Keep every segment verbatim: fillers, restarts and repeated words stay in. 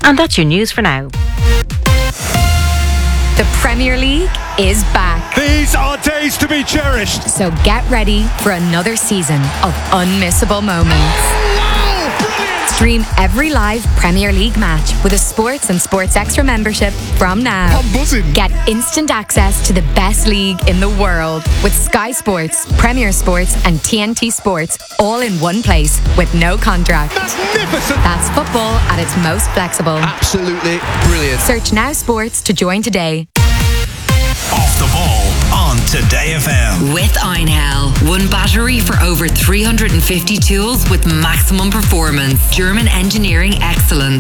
And that's your news for now. The Premier League is back. These are days to be cherished. So get ready for another season of unmissable moments. Stream every live Premier League match with a Sports and Sports Extra membership from now. I'm buzzing. Get instant access to the best league in the world with Sky Sports, Premier Sports and T N T Sports all in one place with no contract. Magnificent. That's football at its most flexible. Absolutely brilliant. Search Now Sports to join today. Off the ball on Today F M. With Einhell. One battery for over three hundred fifty tools with maximum performance. German engineering excellence.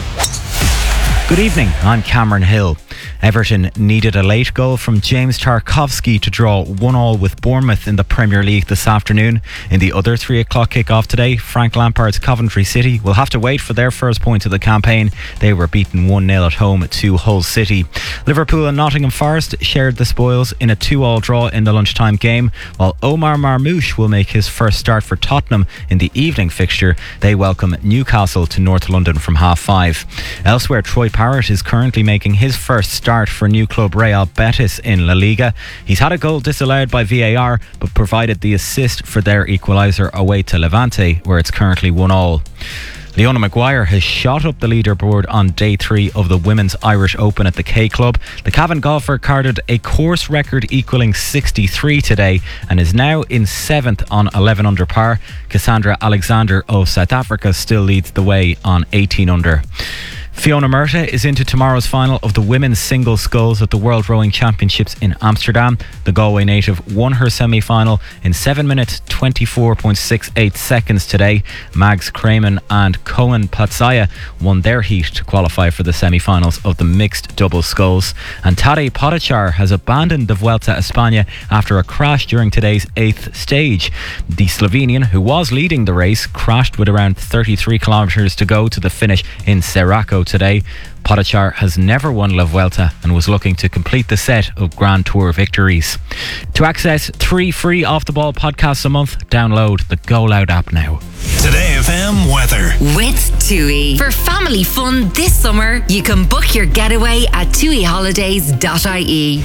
Good evening, I'm Cameron Hill. Everton needed a late goal from James Tarkowski to draw one all with Bournemouth in the Premier League this afternoon. In the other three o'clock kick-off today, Frank Lampard's Coventry City will have to wait for their first point of the campaign. They were beaten one nil at home to Hull City. Liverpool and Nottingham Forest shared the spoils in a two all draw in the lunchtime game, while Omar Marmoush will make his first start for Tottenham in the evening fixture. They welcome Newcastle to North London from half five. Elsewhere, Troy Parrott is currently making his first start for new club Real Betis in La Liga. He's had a goal disallowed by V A R but provided the assist for their equaliser away to Levante, where it's currently one all. Leona Maguire has shot up the leaderboard on day three of the Women's Irish Open at the K Club. The Cavan golfer carded a course record equaling sixty-three today and is now in seventh on eleven under par. Cassandra Alexander of South Africa still leads the way on eighteen under. Fiona Murtagh is into tomorrow's final of the women's single sculls at the World Rowing Championships in Amsterdam. The Galway native won her semi-final in seven minutes twenty-four point six eight seconds today. Mags Crayman and Cohen Patsaya won their heat to qualify for the semi-finals of the mixed double sculls. And Tadej Pogačar has abandoned the Vuelta a España after a crash during today's eighth stage. The Slovenian, who was leading the race, crashed with around thirty-three kilometres to go to the finish in Cerraco today. Pogačar has never won La Vuelta and was looking to complete the set of Grand Tour victories. To access three free Off the Ball podcasts a month, download the Go Loud app now. Today F M weather. With TUI. For family fun this summer, you can book your getaway at tui holidays dot I E.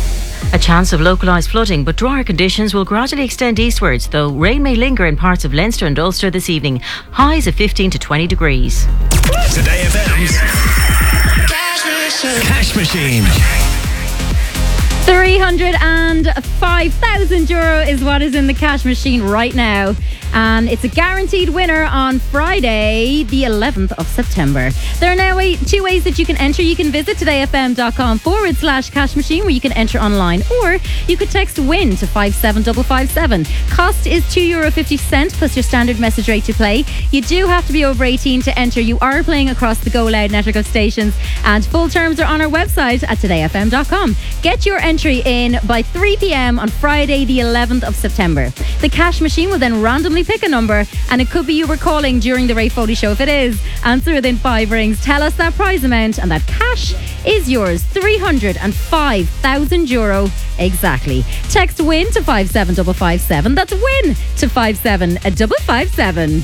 A chance of localised flooding, but drier conditions will gradually extend eastwards, though rain may linger in parts of Leinster and Ulster this evening. Highs of fifteen to twenty degrees. Today F M's Cash Machine. three hundred five thousand euro is what is in the cash machine right now. And it's a guaranteed winner on Friday, the eleventh of September. There are now two ways that you can enter. You can visit todayfm.com forward slash cash machine, where you can enter online, or you could text WIN to five seven five five seven. Cost is two euro fifty plus your standard message rate to play. You do have to be over eighteen to enter. You are playing across the Go Loud network of stations, and full terms are on our website at today f m dot com. Get your entry in by three p.m. on Friday, the eleventh of September. The cash machine will then randomly pick a number, and it could be you were calling during the Ray Foley show. If it is, answer within five rings. Tell us that prize amount, and that cash is yours. three hundred five thousand euro exactly. Text WIN to five seven five five seven. That's WIN to five seven five five seven.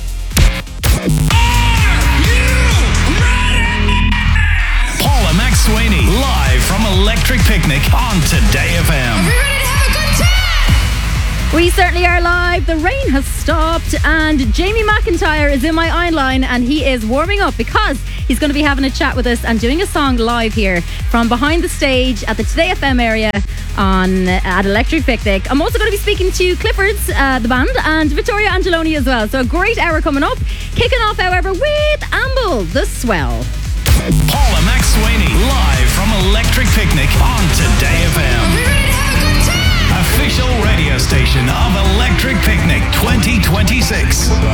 Paula McSweeney live from Electric Picnic on Today F M. We certainly are live. The rain has stopped, and Jamie McIntyre is in my eye line, and he is warming up because he's going to be having a chat with us and doing a song live here from behind the stage at the Today F M area on at Electric Picnic. I'm also going to be speaking to Cliffords, uh, the band, and Vittoria Angeloni as well. So a great hour coming up. Kicking off, however, with Amble, the Swell. Paula McSweeney live from Electric Picnic on Today F M. Official radio station of Electric Picnic twenty twenty-six.